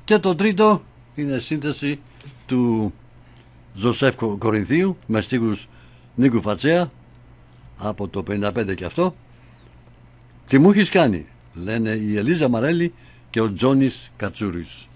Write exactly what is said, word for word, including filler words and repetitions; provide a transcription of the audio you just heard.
Και το τρίτο είναι σύνθεση του Ζωσέφ Κορινθίου με στίχους Νίκου Φατσέα από το πενήντα πέντε και αυτό. Τι μου έχεις κάνει, λένε η Ελίζα Μαρέλη και ο Τζόνις Κατσούρης.